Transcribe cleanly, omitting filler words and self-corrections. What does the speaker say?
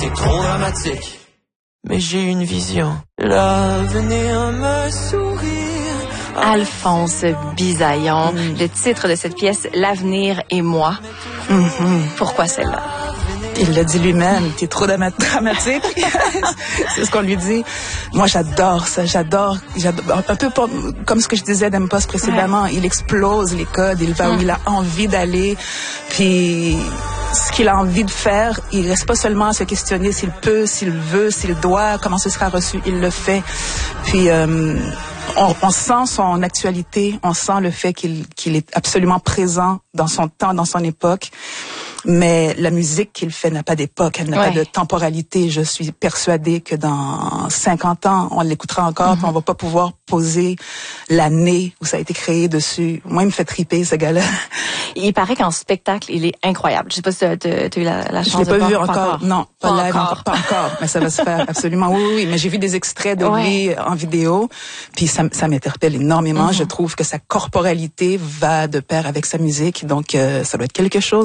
T'es trop dramatique. Mais j'ai une vision. L'avenir me sourit. Alphonse Bisaillon, le titre de cette pièce, L'avenir et moi. Pourquoi celle-là? Il l'a dit lui-même, t'es trop dramatique. C'est ce qu'on lui dit. Moi, j'adore ça, j'adore. Un peu comme ce que je disais d'Empos précédemment. Ouais. Il explose les codes, il va où il a envie d'aller. Puis, ce qu'il a envie de faire, il reste pas seulement à se questionner s'il peut, s'il veut, s'il doit, comment ce sera reçu. Il le fait. Puis, on sent son actualité, on sent le fait qu'il est absolument présent dans son temps, dans son époque. Mais la musique qu'il fait n'a pas d'époque, elle n'a pas de temporalité. Je suis persuadée que dans 50 ans, on l'écoutera encore, puis on va pas pouvoir poser l'année où ça a été créé dessus. Moi, il me fait triper, ce gars-là. Il paraît qu'en spectacle, il est incroyable. Je sais pas si t'as eu la chance de voir. Je l'ai pas vu encore. Non, pas live, pas encore. Mais ça va se faire, absolument. Oui. Mais j'ai vu des extraits de lui en vidéo, puis ça m'interpelle énormément. Je trouve que sa corporalité va de pair avec sa musique, donc ça doit être quelque chose.